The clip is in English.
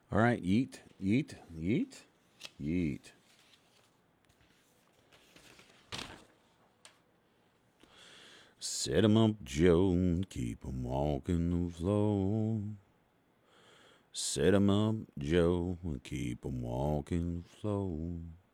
All right, yeet, yeet, yeet, yeet. Set 'em up, Joe, and keep 'em walking the floor. Set 'em up, Joe, and keep 'em walking the floor.